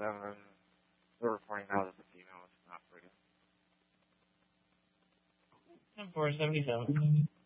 They're reporting now that the female is not pregnant. 10-4, 77.